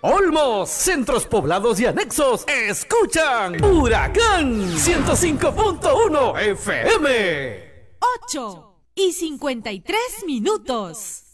Olmos, centros poblados y anexos escuchan Huracán 105.1 FM. 8:53.